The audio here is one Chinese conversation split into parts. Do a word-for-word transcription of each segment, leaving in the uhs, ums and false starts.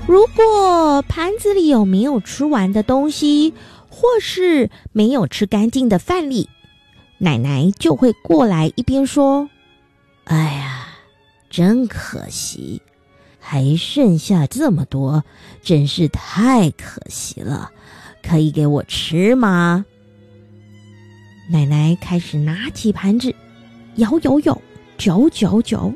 如果盘子里有没有吃完的东西，或是没有吃干净的饭粒，奶奶就会过来一边说：哎呀，真可惜，还剩下这么多，真是太可惜了，可以给我吃吗？奶奶开始拿起盘子，摇摇摇，嚼嚼嚼。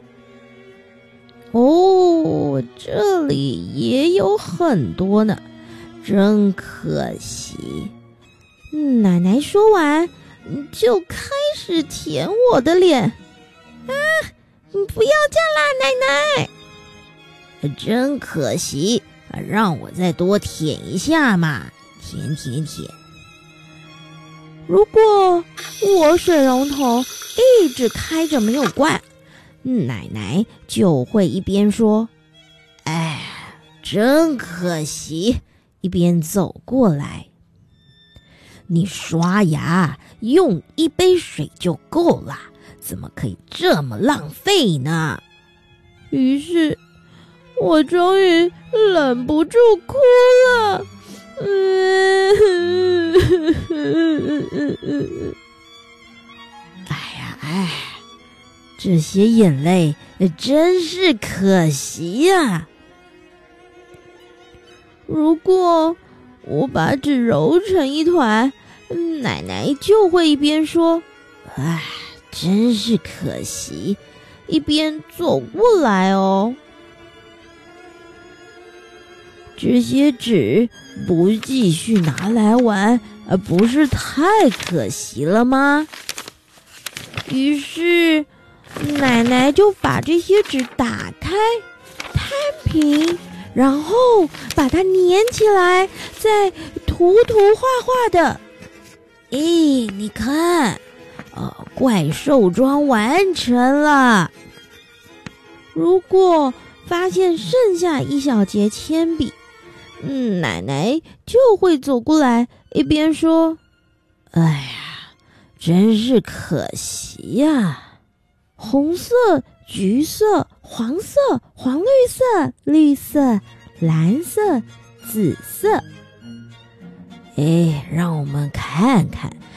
哦，这里也有很多呢，真可惜。奶奶说完，就开始舔我的脸。啊，你不要这样啦，奶奶！真可惜，让我再多舔一下嘛，舔舔舔。如果我水龙头一直开着没有关，奶奶就会一边说：哎，真可惜，一边走过来。你刷牙用一杯水就够了，怎么可以这么浪费呢？于是我终于忍不住哭了。哎呀，哎，这些眼泪真是可惜呀！如果我把纸揉成一团，奶奶就会一边说：哎，真是可惜，一边走过来哦。这些纸不继续拿来玩，而不是太可惜了吗？于是奶奶就把这些纸打开，摊平，然后把它粘起来，再涂涂画画的。咦，你看，呃，怪兽装完成了。如果发现剩下一小节铅笔，嗯，奶奶就会走过来，一边说：哎呀，真是可惜呀！红色、橘色、黄色、黄绿色、绿色、蓝色、紫色。哎，让我们看看